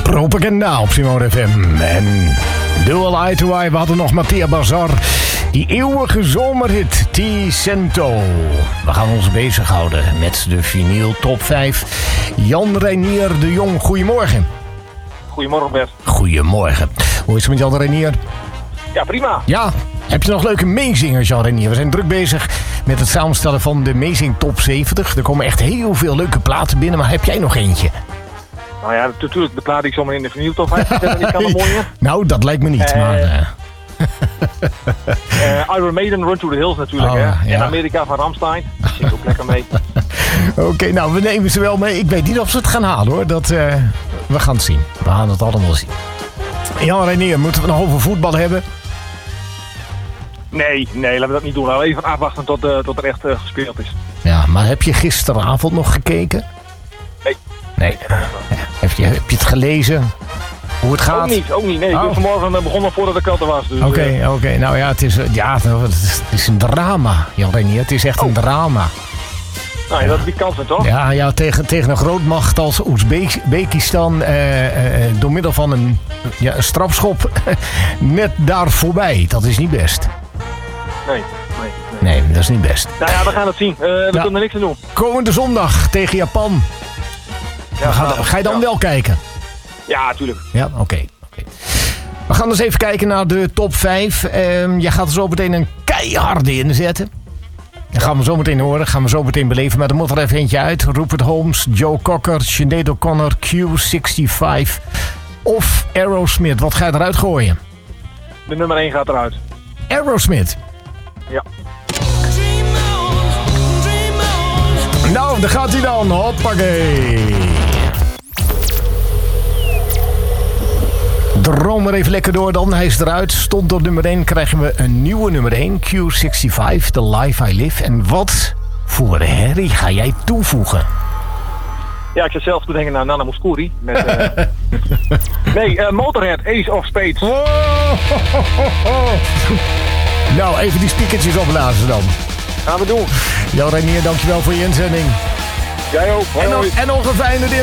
Propaganda op Simone FM. En Dual Eye to Eye, we hadden nog Mattia Bazar. Die eeuwige zomerhit, T-Cento. We gaan ons bezighouden met de vinyl top 5. Jan Reinier de Jong, goedemorgen. Goedemorgen Bert. Goedemorgen. Hoe is het met Jan Reinier? Ja, prima. Ja, heb je nog leuke meezingers, Jan Reinier? We zijn druk bezig met het samenstellen van de Meezing Top 70. Er komen echt heel veel leuke platen binnen, maar heb jij nog eentje? Nou ja, natuurlijk de plaat die ik zomaar in de vinyl top 5 zet, die kan wel mooier. Nou, dat lijkt me niet, maar... Iron Maiden, Run to the Hills natuurlijk, hè. Ja. En Amerika van Rammstein. Dat zit ook lekker mee. Oké, nou, we nemen ze wel mee. Ik weet niet of ze het gaan halen, hoor. We gaan het zien. We gaan het allemaal zien. Jan Reinier, moeten we het nog over voetbal hebben? Nee, laten we dat niet doen. Laten we even afwachten tot er echt gespeeld is. Ja, maar heb je gisteravond nog gekeken? Nee. Heb je het gelezen? Hoe het gaat? Ook niet. Nee, ik ben vanmorgen begonnen voordat de kalt er was. Dus, Oké. Nou ja, het is een drama, Jan Reinier. Het is echt een drama. Nou ja, dat is die kansen toch? Ja, tegen een grootmacht als Oezbekistan door middel van een strafschop net daar voorbij. Dat is niet best. Nee, dat is niet best. Nou ja, we gaan het zien. We kunnen er niks aan doen. Komende zondag tegen Japan. Ja, ga je dan wel kijken? Ja, tuurlijk. Ja, oké. We gaan dus even kijken naar de top 5. Jij gaat er zo meteen een keiharde inzetten. Dat gaan we zo meteen horen, gaan we zo meteen beleven. Maar er moet er even eentje uit. Rupert Holmes, Joe Cocker, Sinead O'Connor, Q65 of Aerosmith. Wat ga je eruit gooien? De nummer 1 gaat eruit. Aerosmith? Ja. Nou, daar gaat hij dan. Hoppakee. Droom er even lekker door dan. Hij is eruit. Stond op nummer 1. Krijgen we een nieuwe nummer 1. Q65, The Life I Live. En wat voor herrie ga jij toevoegen? Ja, ik zat zelf te denken naar Nana Mouskouri. Met, Motorhead, Ace of Spades. Nou, even die speakertjes opblazen dan. Gaan we doen. Jan Reinier, dankjewel voor je inzending. Jij ook. Hoi. En nog een fijne